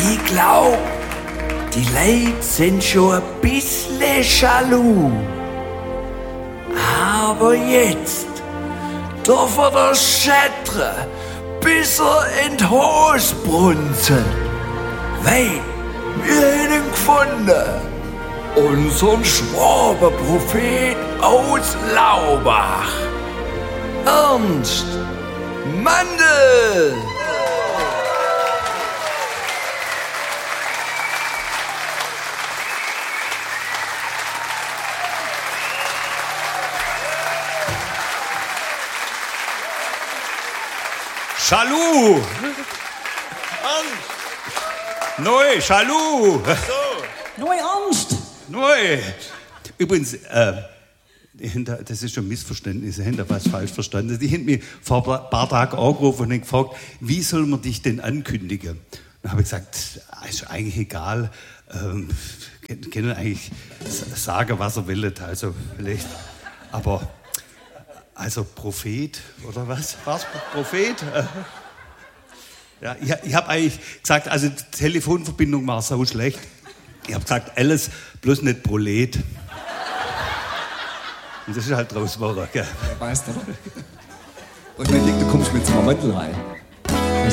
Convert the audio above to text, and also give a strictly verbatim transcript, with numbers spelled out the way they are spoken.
Ich glaub, die Leute sind schon ein bisschen jaloux. Aber jetzt darf er das Schätre bis er in die Hose brunzen. Weil wir haben ihn gefunden. Unseren Schwabenprophet aus Laubach. Ernst Mandl. Chalut! Neu, Chalut! Neu Ernst! Neu! Übrigens, äh, das ist schon ein Missverständnis, ich habe was falsch verstanden. Die haben mich vor ein paar Tagen angerufen und gefragt, wie soll man dich denn ankündigen? Dann habe ich gesagt, ist eigentlich egal, ähm, können eigentlich sagen, was er will, also vielleicht, aber... Also Prophet, oder was? War's Prophet? Ja, ich, ich habe eigentlich gesagt, also die Telefonverbindung war so schlecht. Ich habe gesagt, alles, bloß nicht Prolet. Und das ist halt draus geworden, gell? Weißt du? Und dann liegt, du kommst mit zum Mandel rein.